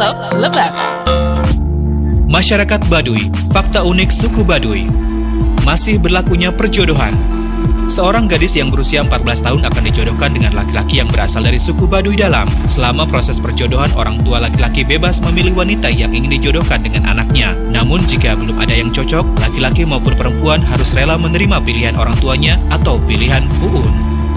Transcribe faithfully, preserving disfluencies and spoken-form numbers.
Love Lebak. Masyarakat Baduy, fakta unik suku Baduy. Masih berlakunya perjodohan. Seorang gadis yang berusia empat belas tahun akan dijodohkan dengan laki-laki yang berasal dari suku Baduy Dalam. Selama proses perjodohan, orang tua laki-laki bebas memilih wanita yang ingin dijodohkan dengan anaknya. Namun jika belum ada yang cocok, laki-laki maupun perempuan harus rela menerima pilihan orang tuanya atau pilihan Uun.